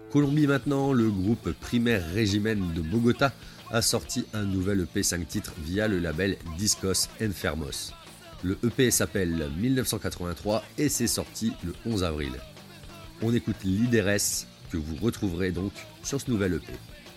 Colombie maintenant, le groupe Primer Régimen de Bogota a sorti un nouvel EP 5 titres via le label Discos Enfermos. Le EP s'appelle 1983 et c'est sorti le 11 avril. On écoute Líderes que vous retrouverez donc sur ce nouvel EP.